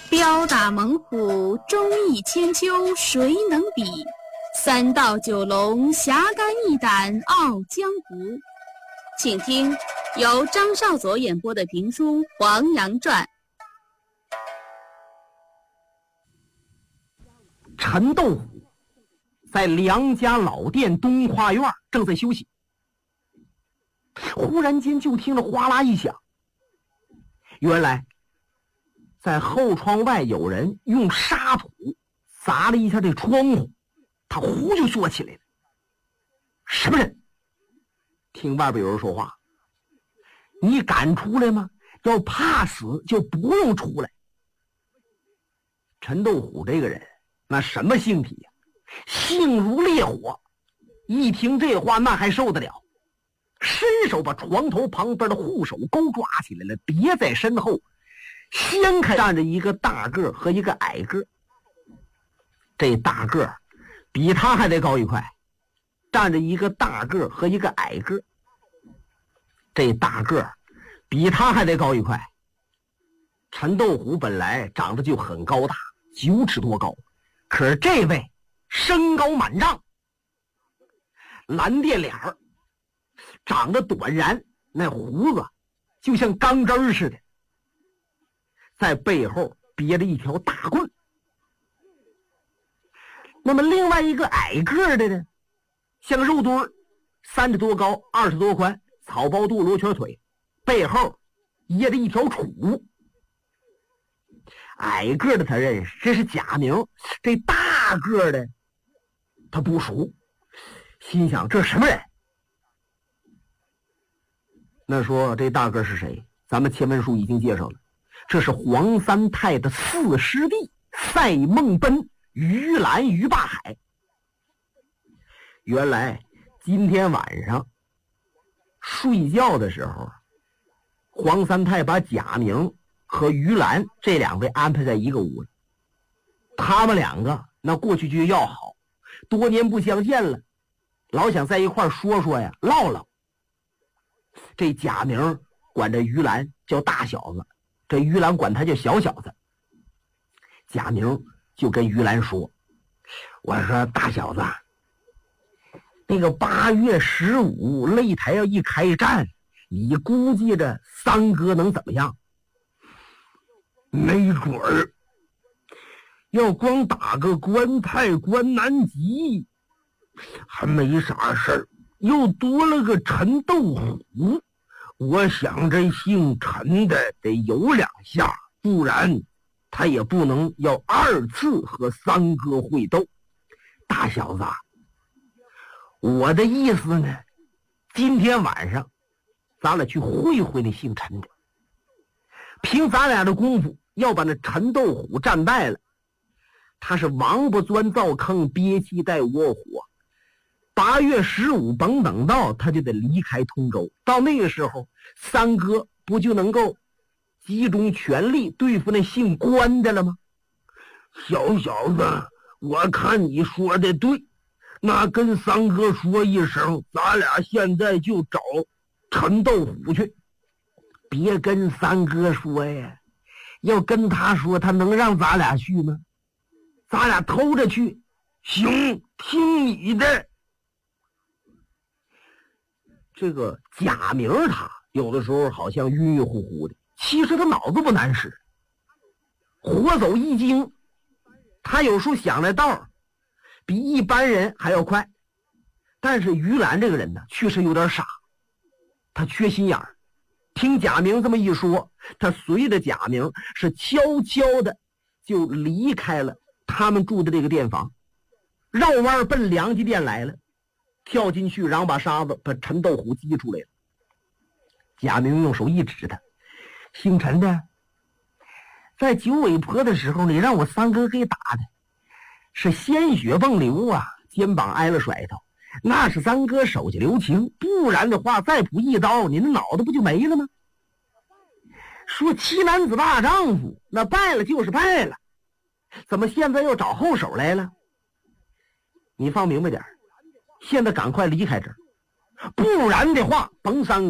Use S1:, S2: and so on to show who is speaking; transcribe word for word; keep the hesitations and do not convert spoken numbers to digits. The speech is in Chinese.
S1: 彪打猛虎，忠义千秋，谁能比？三道九龙，侠肝义胆，傲江湖。请听由张少佐演播的评书《黄羊传》。
S2: 陈斗虎在梁家老店东花院正在休息，忽然间就听了哗啦一响。原来在后窗外有人用沙土砸了一下这窗户，他呼就坐起来了。什么人？听外边有人说话，你敢出来吗？要怕死就不用出来。陈斗虎这个人那什么性体呀、啊？性如烈火，一听这话那还受得了，伸手把床头旁边的护手钩抓起来了，别在身后。先开站着一个大个和一个矮个，这大个比他还得高一块，站着一个大个和一个矮个，这大个比他还得高一块。陈斗虎本来长得就很高大，九尺多高，可是这位身高满丈，蓝靛脸儿，长得短髯，那胡子就像钢针似的，在背后别着一条大棍。那么另外一个矮个的呢，像肉墩儿，三十多高，二十多宽，草包肚，罗圈腿，背后掖着一条杵。矮个的他认识，这是假名。这大个的他不熟，心想这什么人？那说这大个是谁？咱们前文书已经介绍了，这是黄三太的四师弟赛梦奔、于兰、于霸海。原来今天晚上睡觉的时候，黄三太把贾明和于兰这两位安排在一个屋里。他们两个那过去就要好，多年不相见了，老想在一块说说呀，唠唠。这贾明管这于兰叫大小子，这于兰管他叫小小子。贾明就跟于兰说，我说大小子，那个八月十五擂台要一开战，你估计着三哥能怎么样？没准儿要光打个关泰关南极还没啥事儿，又多了个陈斗虎，我想这姓陈的得有两下，不然他也不能要二次和三哥会斗。大小子，我的意思呢，今天晚上咱俩去会会那姓陈的，凭咱俩的功夫要把那陈斗虎战败了。他是王八钻灶坑，憋气带窝火，八月十五甭等到他就得离开通州，到那个时候三哥不就能够集中全力对付那姓关的了吗？小小子，我看你说的对，那跟三哥说一声，咱俩现在就找陈斗虎去。别跟三哥说呀，要跟他说，他能让咱俩去吗？咱俩偷着去。行，听你的。这个贾明他有的时候好像晕晕乎乎的，其实他脑子不难使，活走一经，他有时候想来道比一般人还要快。但是于兰这个人呢，确实有点傻，他缺心眼儿。听贾明这么一说，他随着贾明是悄悄的就离开了他们住的这个店房，绕弯奔梁记店来了，跳进去然后把沙子把陈斗虎击出来了。贾明用手一指他，姓陈的，在九尾坡的时候你让我三哥给打的是鲜血迸流啊，肩膀挨了甩头，那是三哥手下留情，不然的话再补一刀你的脑子不就没了吗？说七男子大丈夫，那败了就是败了，怎么现在又找后手来了？你放明白点，现在赶快离开这儿，不然的话甭三